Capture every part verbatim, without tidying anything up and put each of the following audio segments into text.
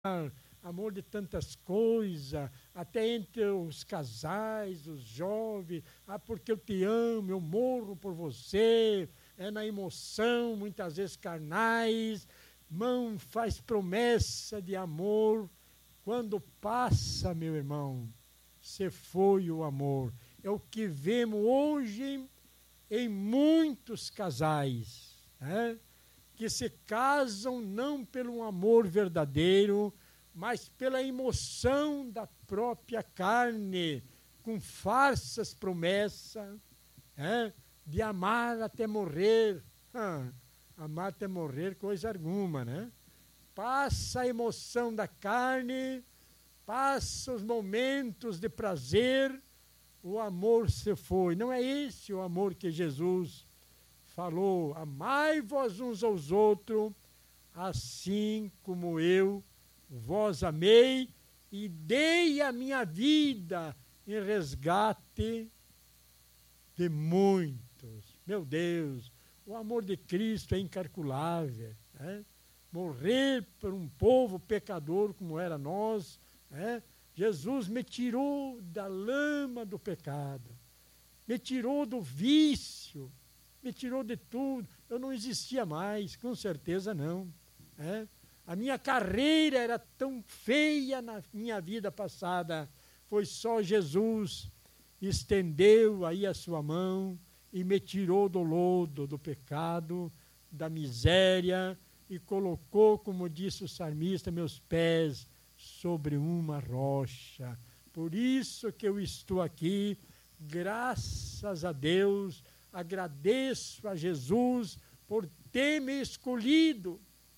amor de tantas coisas, até entre os casais, os jovens, ah, porque eu te amo, eu morro por você, é na emoção, muitas vezes carnais, mão faz promessa de amor, quando passa, meu irmão, se foi o amor. É o que vemos hoje em muitos casais, né? Que se casam não pelo amor verdadeiro, mas pela emoção da própria carne, com falsas promessas, né? De amar até morrer. Ah, amar até morrer, coisa alguma, né? Passa a emoção da carne, passa os momentos de prazer, o amor se foi. Não é esse o amor que Jesus falou: amai-vos uns aos outros, assim como eu vos amei e dei a minha vida em resgate de muitos. Meu Deus, o amor de Cristo é incalculável, né? Morrer por um povo pecador como era nós, né? Jesus me tirou da lama do pecado, me tirou do vício, me tirou de tudo. Eu não existia mais, com certeza não. É? A minha carreira era tão feia na minha vida passada. Foi só Jesus estendeu aí a sua mão e me tirou do lodo, do pecado, da miséria, e colocou, como disse o salmista, meus pés sobre uma rocha. Por isso que eu estou aqui, graças a Deus, agradeço a Jesus por ter me escolhido,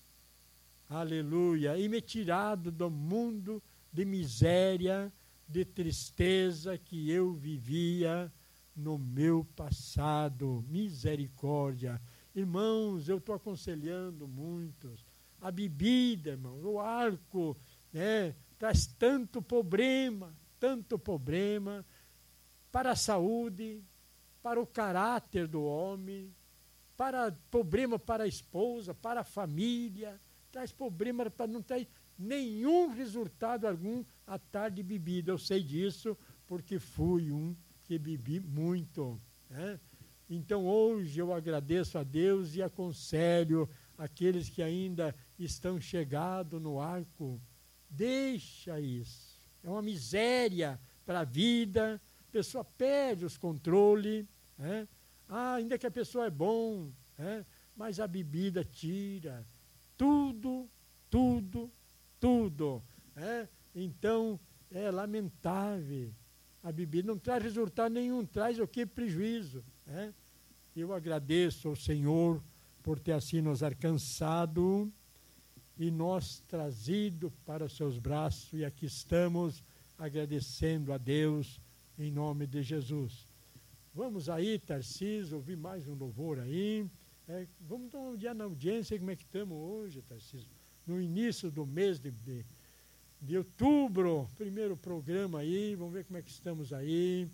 aleluia, e me tirado do mundo de miséria, de tristeza que eu vivia no meu passado. Misericórdia. Irmãos, eu estou aconselhando muitos. A bebida, irmão, o álcool, né, traz tanto problema, tanto problema para a saúde, para o caráter do homem, para problema para a esposa, para a família, traz problema para não ter nenhum resultado algum à tarde de bebida. Eu sei disso porque fui um que bebi muito, né? Então hoje eu agradeço a Deus e aconselho aqueles que ainda estão chegados no arco, deixa isso, é uma miséria para a vida, a pessoa perde os controles, né? Ah, ainda que a pessoa é bom, né? Mas a bebida tira tudo, tudo, tudo, né? Então é lamentável. A bebida não traz resultado nenhum, traz o que? Prejuízo, né? Eu agradeço ao Senhor por ter assim nos alcançado e nós trazido para os seus braços, e aqui estamos agradecendo a Deus em nome de Jesus. Vamos aí, Tarcísio, ouvir mais um louvor aí. É, vamos dar um dia na audiência, como é que estamos hoje, Tarcísio? No início do mês de, de, de outubro, primeiro programa aí, vamos ver como é que estamos aí.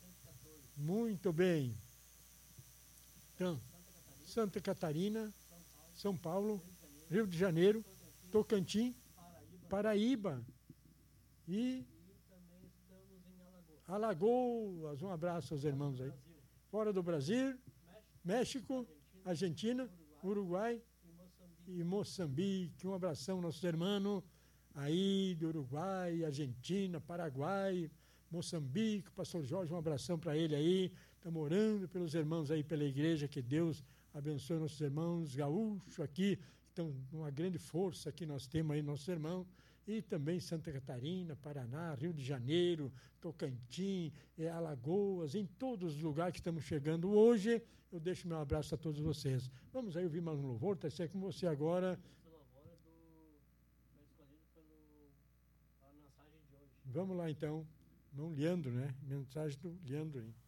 Muito bem. Então, Santa Catarina, São Paulo, Rio de Janeiro, Tocantins, Paraíba e Alagoas. Um abraço aos irmãos aí. Fora do Brasil, México, Argentina, Uruguai e Moçambique. Um abração, nossos irmãos aí do Uruguai, Argentina, Paraguai, Moçambique, pastor Jorge, um abração para ele aí. Estamos orando pelos irmãos aí, pela igreja, que Deus abençoe nossos irmãos gaúchos aqui, então uma grande força que nós temos aí, nossos irmãos, e também Santa Catarina, Paraná, Rio de Janeiro, Tocantins, eh, Alagoas, em todos os lugares que estamos chegando hoje. Eu deixo meu abraço a todos vocês. Vamos aí ouvir mais um louvor, tá certo com você agora. Vamos lá então, irmão Leandro, né? Mensagem do Leandro aí.